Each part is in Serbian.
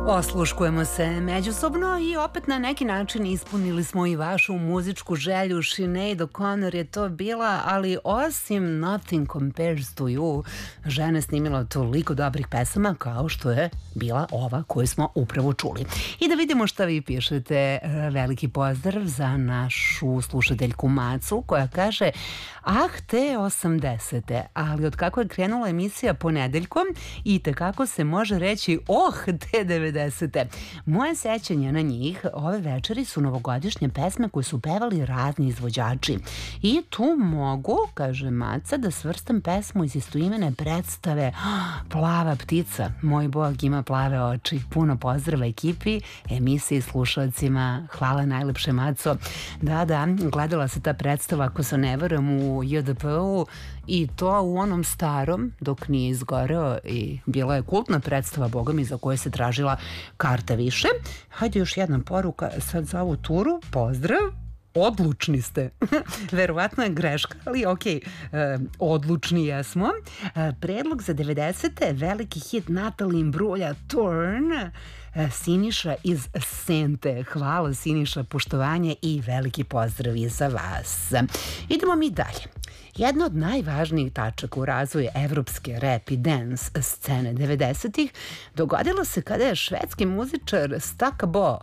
Osluškujemo se međusobno i opet na neki način ispunili smo i vašu muzičku želju. Sinead O'Connor je to bila, ali osim Nothing Compares to You, žena je snimila toliko dobrih pesama kao što je bila ova koju smo upravo čuli. I da vidimo šta vi pišete. Veliki pozdrav za našu slušateljku Macu koja kaže: ah, te 80. ali od kako je krenula emisija ponedeljkom i tekako se može reći te 90. Moje sećanje na njih ove večeri su novogodišnje pesme koje su pevali razni izvođači. I tu mogu, kaže Maca, da svrstam pesmu iz istoimene predstave Plava ptica. Moj Bog ima plave oči. Puno pozdrava ekipi, emisiji, slušalcima. Hvala najlepše, Maco. Da, gledala se ta predstava, ako se ne verujem, u JDP-u i to u onom starom, dok nije izgoreo, i bila je kultna predstava, boga mi, za koje se tražila karta više. Hajde još jedna poruka sad za ovu turu. Pozdrav. Odlučni ste. Verovatno je greška, ali okej, odlučni jesmo. Predlog za 90. veliki hit Natalie Imbruglia, Torn, Siniša iz Sente. Hvala, Siniša, poštovanje i veliki pozdrav i za vas. Idemo mi dalje. Jedna od najvažnijih tačaka u razvoju evropske rap i dance scene 90-ih dogodilo se kada je švedski muzičar Stakka Bo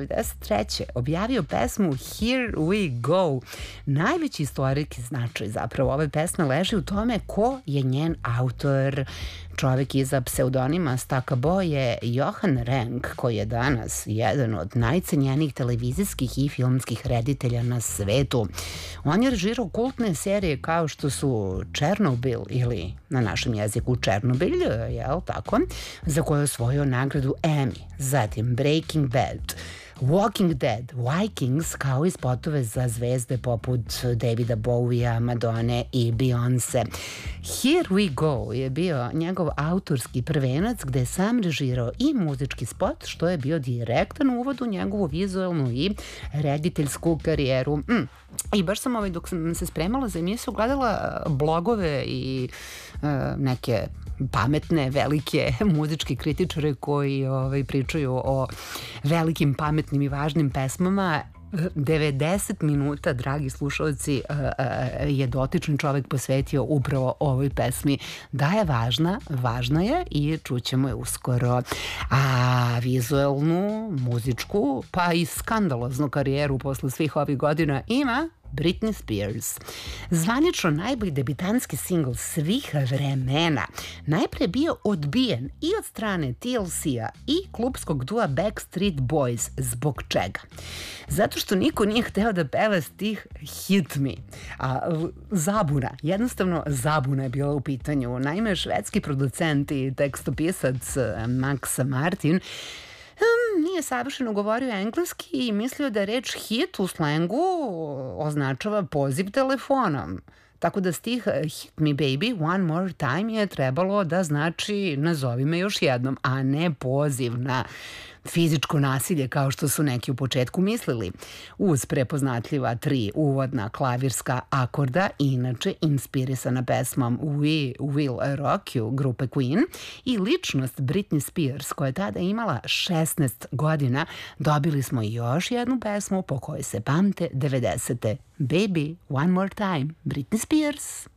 93. objavio pesmu Here We Go. Najveći istorijski značaj zapravo ove pesme leži u tome ko je njen autor. Čovek iza pseudonima Stakka Bo je Johan Renck, koji je danas jedan od najcenjenijih televizijskih i filmskih reditelja na svetu. On je režirao kultne serije kao što su Černobil ili na našem jeziku Černobilj, jel tako, za koju je osvojio nagradu Emmy, zatim Breaking Bad, Walking Dead, Vikings, kao i spotove za zvezde poput Davida Bowija, Madone i Beyoncé. Here We Go je bio njegov autorski prvenac gde je sam režirao i muzički spot, što je bio direktan uvod u njegovu vizualnu i rediteljsku karijeru. I baš sam dok sam se spremala za emisiju gledala blogove i neke pametne, velike muzičke kritičare koji pričaju o velikim, pametnim i važnim pesmama. 90 minuta, dragi slušalci, je dotični čovek posvetio upravo ovoj pesmi. Da je važna, važna je i čućemo je uskoro. A vizualnu, muzičku, pa i skandaloznu karijeru posle svih ovih godina ima Britney Spears. Zvanično najbolji debitanski singl svih vremena. Najpre bio odbijen i od strane TLC-a i klupskog dua Backstreet Boys. Zbog čega? Zato što niko nije hteo da peva stih Hit Me. A zabuna, jednostavno zabuna je bila u pitanju. Naime, švedski producent i tekstopisac Max Martin nije savršeno govorio engleski i mislio da reč hit u slengu označava poziv telefonom. Tako da stih Hit Me Baby One More Time je trebalo da znači nazovi me još jednom, a ne poziv na fizičko nasilje kao što su neki u početku mislili. Uz prepoznatljiva 3 uvodna klavirska akorda, inače inspirisana pesmom We Will Rock You grupe Queen, i ličnost Britney Spears koja je tada imala 16 godina, dobili smo još jednu pesmu po kojoj se pamte 90. Baby One More Time, Britney Spears.